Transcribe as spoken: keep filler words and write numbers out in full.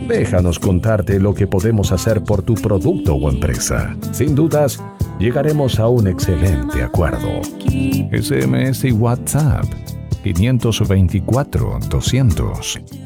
Déjanos contarte lo que podemos hacer por tu producto o empresa. Sin dudas, llegaremos a un excelente acuerdo. S M S y WhatsApp quinientos veinticuatro doscientos.